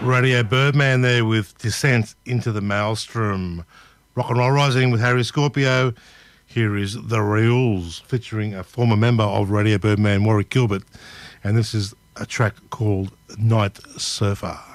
Radio Birdman there with Descent into the Maelstrom. Rock and Roll Rising with Harry Scorpio. Here is The Reals featuring a former member of Radio Birdman, Warwick Gilbert. And this is a track called Night Surfer.